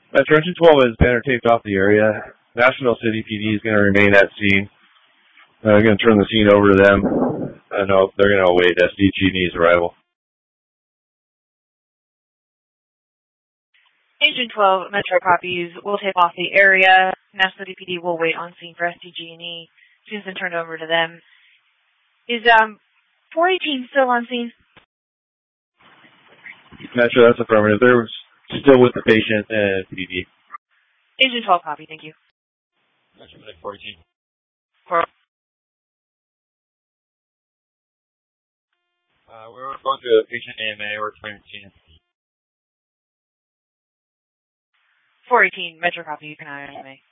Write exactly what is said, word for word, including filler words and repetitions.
Metro Engine twelve has banner taped off the area. National City P D is going to remain at scene. I'm uh, going to turn the scene over to them. I know they're going to await S D G and E's arrival. Engine twelve, Metro copies. We'll tape off the area. National City P D will wait on scene for S D G and E. Scene's been turned over to them. Is um four eighteen still on scene? Metro, that's affirmative. They're still with the patient and P D. Engine twelve copy, thank you. Metro, four eighteen. For uh, we're going through a patient A M A. We're trying to see. four eighteen, Metro copy, you can I A M A.